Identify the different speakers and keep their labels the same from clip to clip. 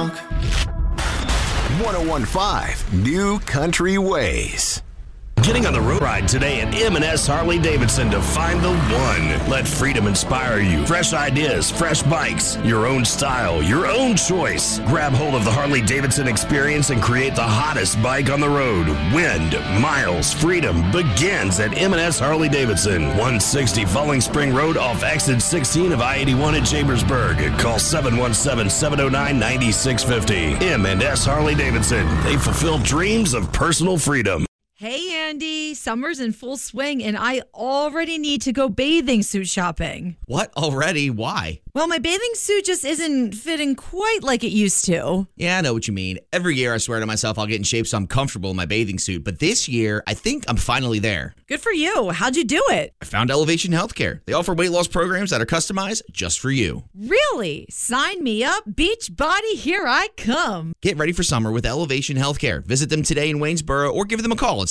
Speaker 1: honk.
Speaker 2: 1015 New Country Ways.
Speaker 3: Getting on the road ride today at M&S Harley-Davidson to find the one. Let freedom inspire you. Fresh ideas, fresh bikes, your own style, your own choice. Grab hold of the Harley-Davidson experience and create the hottest bike on the road. Wind, miles, freedom begins at M&S Harley-Davidson. 160 Falling Spring Road off exit 16 of I-81 in Chambersburg. Call 717-709-9650. M&S Harley-Davidson. They fulfill dreams of personal freedom.
Speaker 4: Hey, Andy, summer's in full swing, and I already need to go bathing suit shopping.
Speaker 5: What? Already? Why?
Speaker 4: Well, my bathing suit just isn't fitting quite like it used to.
Speaker 5: Yeah, I know what you mean. Every year I swear to myself I'll get in shape so I'm comfortable in my bathing suit, but this year I think I'm finally there.
Speaker 4: Good for you. How'd you do it?
Speaker 5: I found Elevation Healthcare. They offer weight loss programs that are customized just for you.
Speaker 4: Really? Sign me up. Beach body, here I come.
Speaker 5: Get ready for summer with Elevation Healthcare. Visit them today in Waynesboro or give them a call at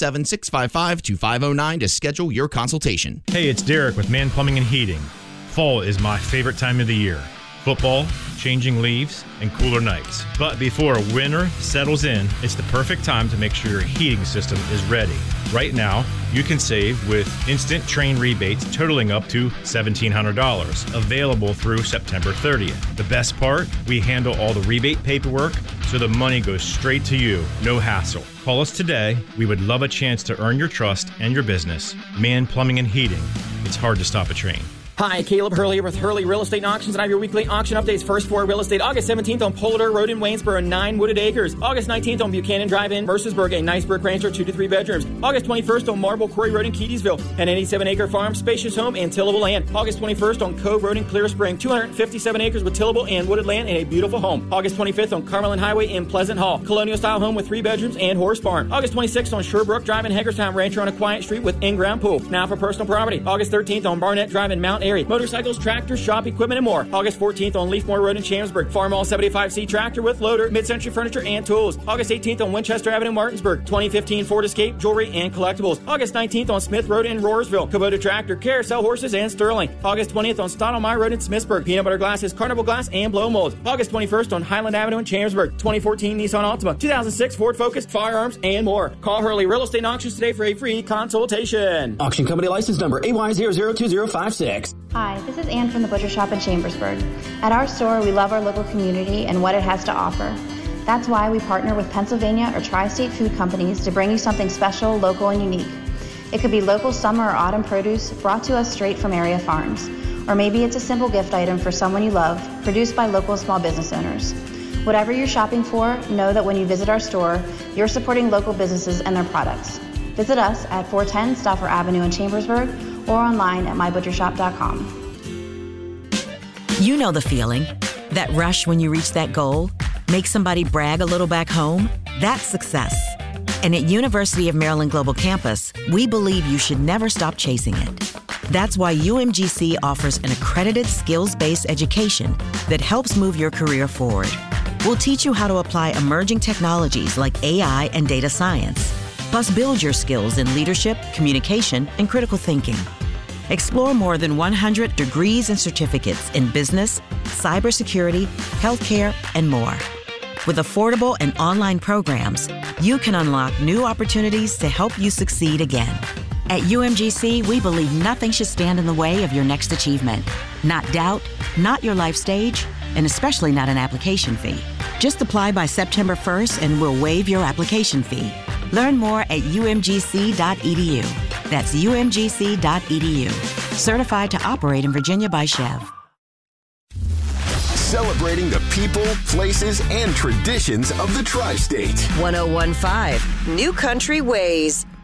Speaker 5: 717-655-2509 to schedule your consultation.
Speaker 6: Hey, it's Derek with Man Plumbing and Heating. Fall is my favorite time of the year. Football, changing leaves, and cooler nights. But before winter settles in, it's the perfect time to make sure your heating system is ready. Right now, you can save with instant Trane rebates totaling up to $1,700, available through September 30th. The best part, we handle all the rebate paperwork, so the money goes straight to you, no hassle. Call us today. We would love a chance to earn your trust and your business. Man Plumbing and Heating. It's hard to stop a train.
Speaker 7: Hi, Caleb Hurley here with Hurley Real Estate Auctions, and I have your weekly auction updates. First for real estate, August 17th on Polder Road in Waynesboro, 9 wooded acres. August 19th on Buchanan Drive in Mercersburg, a nice brick rancher, 2 to 3 bedrooms. August 21st on Marble Quarry Road in Keedysville, an 87-acre farm, spacious home, and tillable land. August 21st on Cove Road in Clear Spring, 257 acres with tillable and wooded land and a beautiful home. August 25th on Carmelin Highway in Pleasant Hall, colonial-style home with 3 bedrooms and horse barn. August 26th on Sherbrooke Drive in Hagerstown, rancher on a quiet street with in-ground pool. Now for personal property. August 13th on Barnett Drive in Mount Airy, motorcycles, tractors, shop equipment, and more. August 14th on Leafmore Road in Chambersburg, Farm All 75C tractor with loader, mid-century furniture, and tools. August 18th on Winchester Avenue, Martinsburg, 2015 Ford Escape, jewelry, and collectibles. August 19th on Smith Road in Roarsville, Kubota tractor, carousel horses, and Sterling. August 20th on Stottlemyre Road in Smithsburg, peanut butter glasses, carnival glass, and blow molds. August 21st on Highland Avenue in Chambersburg, 2014 Nissan Altima, 2006 Ford Focus, firearms, and more. Call Hurley Real Estate Auctions today for a free consultation.
Speaker 8: Auction company license number AY002056.
Speaker 9: Hi, this is Ann from the Butcher Shop in Chambersburg. At our store, we love our local community and what it has to offer. That's why we partner with Pennsylvania or tri-state food companies to bring you something special, local, and unique. It could be local summer or autumn produce brought to us straight from area farms. Or maybe it's a simple gift item for someone you love, produced by local small business owners. Whatever you're shopping for, know that when you visit our store, you're supporting local businesses and their products. Visit us at 410 Stauffer Avenue in Chambersburg or online at mybutchershop.com.
Speaker 10: You know the feeling. That rush when you reach that goal. Make somebody brag a little back home. That's success. And at University of Maryland Global Campus, we believe you should never stop chasing it. That's why UMGC offers an accredited skills-based education that helps move your career forward. We'll teach you how to apply emerging technologies like AI and data science. Plus, build your skills in leadership, communication, and critical thinking. Explore more than 100 degrees and certificates in business, cybersecurity, healthcare, and more. With affordable and online programs, you can unlock new opportunities to help you succeed again. At UMGC, we believe nothing should stand in the way of your next achievement. Not doubt, not your life stage, and especially not an application fee. Just apply by September 1st and we'll waive your application fee. Learn more at umgc.edu. That's umgc.edu. Certified to operate in Virginia by Chev.
Speaker 2: Celebrating the people, places, and traditions of the Tri-State.
Speaker 11: 1015 New Country Ways.